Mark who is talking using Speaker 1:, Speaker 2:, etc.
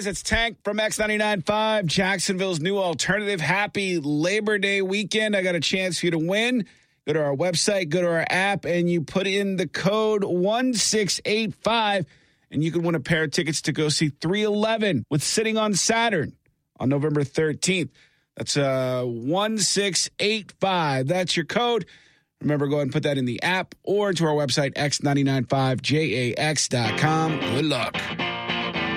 Speaker 1: guys, it's Tank from X99.5, Jacksonville's new alternative. Happy Labor Day weekend. I got a chance for you to win. Go to our website, go to our app, and you put in the code 1685, and you can win a pair of tickets to go see 311 with Sitting on Saturn on November 13th. That's 1685. That's your code. Remember, go ahead and put that in the app or to our website, x995jax.com. Good luck.